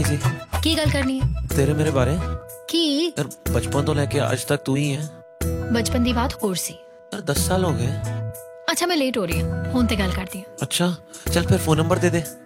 ਸੀ ਕੀ ਗੱਲ ਕਰਨੀ ਹੈ? ਤੇਰੇ ਮੇਰੇ ਬਾਰੇ ਕੀ ਯਾਰ ਬਚਪਨ ਤੋਂ ਲੈ ਕੇ ਅੱਜ ਤੱਕ ਤੂੰ ਹੀ ਹੈ ਬਚਪਨ ਦੀ ਬਾਤ ਹੋਰ ਸੀ। ਯਾਰ 10 ਸਾਲ ਹੋ ਗਏ। ਅੱਛਾ ਮੈਂ ਲੇਟ ਹੋ ਰਹੀ ਹਾਂ, ਹੁਣ ਤੇ ਗੱਲ ਕਰਦੀ ਹਾਂ। ਅੱਛਾ ਚੱਲ ਫਿਰ ਫੋਨ ਨੰਬਰ ਦੇ ਦੇ।